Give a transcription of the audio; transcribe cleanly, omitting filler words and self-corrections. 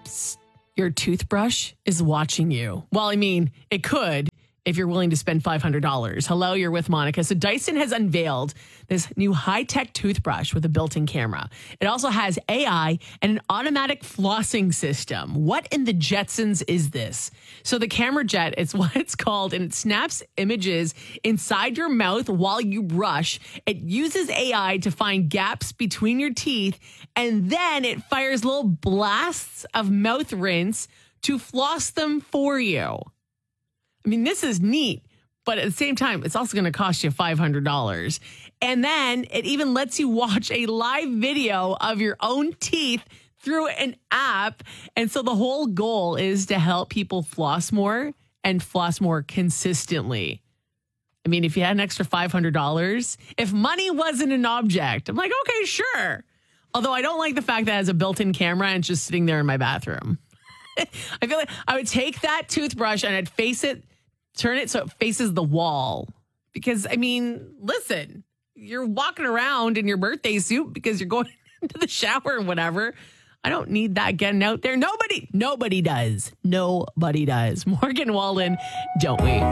Perhaps your toothbrush is watching you. Well, I mean, it could if you're willing to spend $500. Hello, you're with Monica. So Dyson has unveiled this new high-tech toothbrush with a built-in camera. It also has AI and an automatic flossing system. What in the Jetsons is this? So the camera jet is what it's called, and it snaps images inside your mouth while you brush. It uses AI to find gaps between your teeth, and then it fires little blasts of mouth rinse to floss them for you. I mean, this is neat, but at the same time, it's also going to cost you $500. And then it even lets you watch a live video of your own teeth through an app. And so the whole goal is to help people floss more and floss more consistently. I mean, if you had an extra $500, if money wasn't an object, I'm like, okay, sure. Although I don't like the fact that it has a built-in camera and it's just sitting there in my bathroom. I feel like I would take that toothbrush and I'd turn it so it faces the wall. Because, I mean, listen, you're walking around in your birthday suit because you're going into the shower or whatever. I don't need that getting out there. Nobody does. Nobody does. Morgan Wallen, don't we?